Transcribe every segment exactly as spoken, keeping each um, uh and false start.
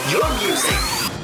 your music.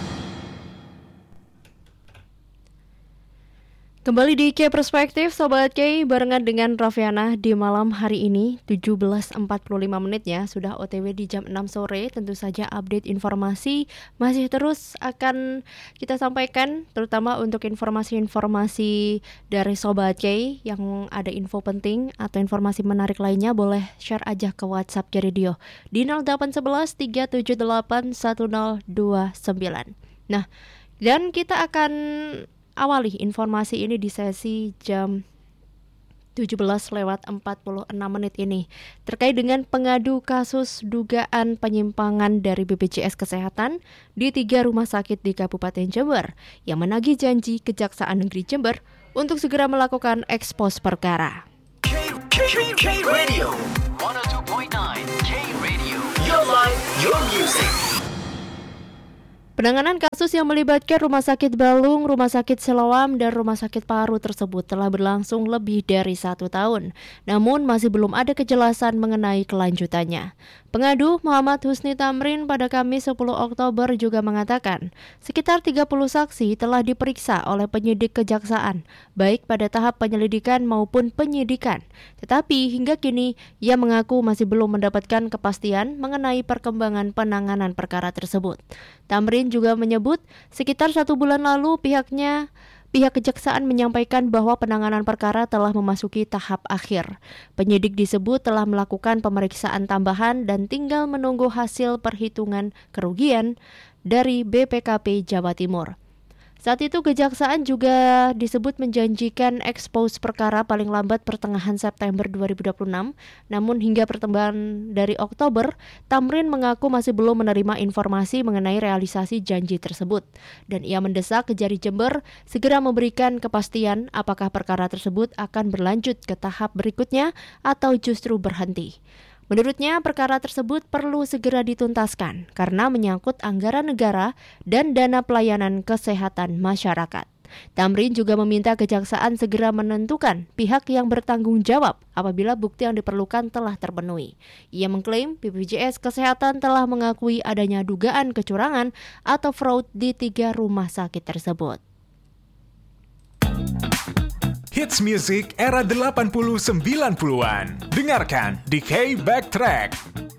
Kembali di K Perspektif, Sobat K, barengan dengan Raffiana di malam hari ini tujuh belas empat puluh lima menit ya. Sudah O T W di jam enam sore. Tentu saja update informasi masih terus akan kita sampaikan, terutama untuk informasi-informasi dari Sobat K yang ada info penting atau informasi menarik lainnya. Boleh share aja ke WhatsApp K Radio di nol delapan satu satu tiga tujuh delapan satu nol dua sembilan. Nah, dan kita akan awali informasi ini di sesi jam tujuh belas lewat empat puluh enam menit ini terkait dengan pengadu kasus dugaan penyimpangan dari B P J S Kesehatan di tiga rumah sakit di Kabupaten Jember yang menagih janji Kejaksaan Negeri Jember untuk segera melakukan ekspos perkara. K, K, K, K Radio seratus dua koma sembilan K Radio, your life, your music. Penanganan kasus yang melibatkan Rumah Sakit Balung, Rumah Sakit Siloam, dan Rumah Sakit Paru tersebut telah berlangsung lebih dari satu tahun. Namun masih belum ada kejelasan mengenai kelanjutannya. Pengadu Muhammad Husni Tamrin pada Kamis sepuluh Oktober juga mengatakan sekitar tiga puluh saksi telah diperiksa oleh penyidik kejaksaan, baik pada tahap penyelidikan maupun penyidikan. Tetapi hingga kini ia mengaku masih belum mendapatkan kepastian mengenai perkembangan penanganan perkara tersebut. Tamrin juga menyebut sekitar satu bulan lalu pihaknya Pihak kejaksaan menyampaikan bahwa penanganan perkara telah memasuki tahap akhir. Penyidik disebut telah melakukan pemeriksaan tambahan dan tinggal menunggu hasil perhitungan kerugian dari B P K P Jawa Timur. Saat itu kejaksaan juga disebut menjanjikan ekspos perkara paling lambat pertengahan September dua ribu dua puluh enam. Namun hingga pertemuan dari Oktober, Tamrin mengaku masih belum menerima informasi mengenai realisasi janji tersebut. Dan ia mendesak Kejari Jember segera memberikan kepastian apakah perkara tersebut akan berlanjut ke tahap berikutnya atau justru berhenti. Menurutnya, perkara tersebut perlu segera dituntaskan karena menyangkut anggaran negara dan dana pelayanan kesehatan masyarakat. Tamrin juga meminta kejaksaan segera menentukan pihak yang bertanggung jawab apabila bukti yang diperlukan telah terpenuhi. Ia mengklaim B P J S Kesehatan telah mengakui adanya dugaan kecurangan atau fraud di tiga rumah sakit tersebut. Hits music era delapan puluh sembilan puluhan. Dengarkan di K Backtrack.